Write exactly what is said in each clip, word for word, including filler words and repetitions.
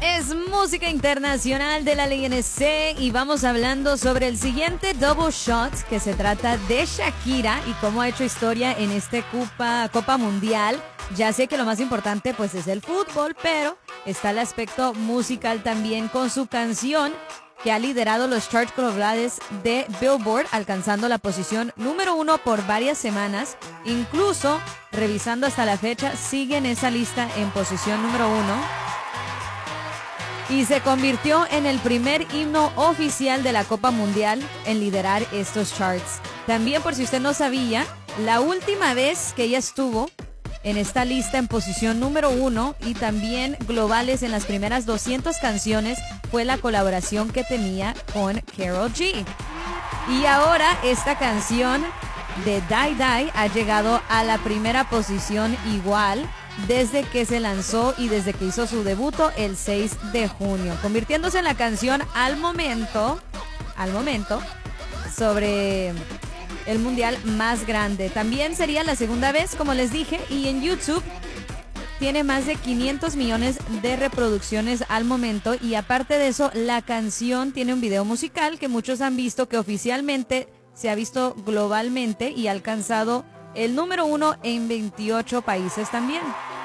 Es música internacional de la L N C y vamos hablando sobre el siguiente double shot, que se trata de Shakira y cómo ha hecho historia en este Copa, Copa Mundial. Ya sé que lo más importante pues es el fútbol, pero está el aspecto musical también con su canción que ha liderado los charts globales de Billboard, alcanzando la posición número uno por varias semanas. Incluso, revisando hasta la fecha, sigue en esa lista en posición número uno. Y se convirtió en el primer himno oficial de la Copa Mundial en liderar estos charts. También, por si usted no sabía, la última vez que ella estuvo en esta lista en posición número uno y también globales en las primeras doscientas canciones fue la colaboración que tenía con Karol G. Y ahora esta canción de Die Die ha llegado a la primera posición igual desde que se lanzó y desde que hizo su debuto el seis de junio, convirtiéndose en la canción al momento, al momento, sobre el mundial más grande. También sería la segunda vez, como les dije, y en YouTube tiene más de quinientos millones de reproducciones al momento. Y aparte de eso, la canción tiene un video musical que muchos han visto, que oficialmente se ha visto globalmente y ha alcanzado el número uno en veintiocho países también.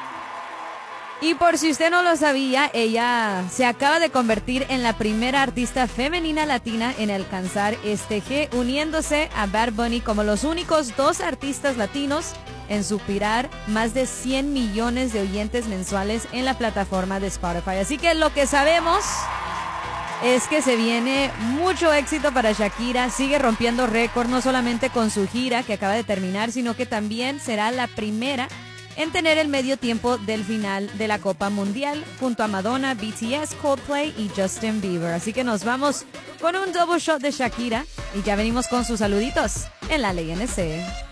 Y por si usted no lo sabía, ella se acaba de convertir en la primera artista femenina latina en alcanzar este G, uniéndose a Bad Bunny como los únicos dos artistas latinos en superar más de cien millones de oyentes mensuales en la plataforma de Spotify. Así que lo que sabemos es que se viene mucho éxito para Shakira, sigue rompiendo récord no solamente con su gira que acaba de terminar, sino que también será la primera en tener el medio tiempo del final de la Copa Mundial junto a Madonna, B T S, Coldplay y Justin Bieber. Así que nos vamos con un double shot de Shakira y ya venimos con sus saluditos en la L N C.